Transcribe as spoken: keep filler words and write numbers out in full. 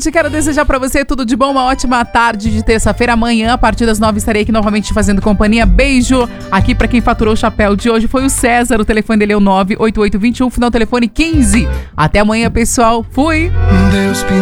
gente, quero desejar pra você tudo de bom, uma ótima tarde de terça-feira. Amanhã, a partir das nove, estarei aqui novamente fazendo companhia. Beijo aqui pra quem faturou o chapéu de hoje. Foi o César, o telefone dele é o nove oito oito dois um, final telefone quinze. Até amanhã, pessoal. Fui! Deus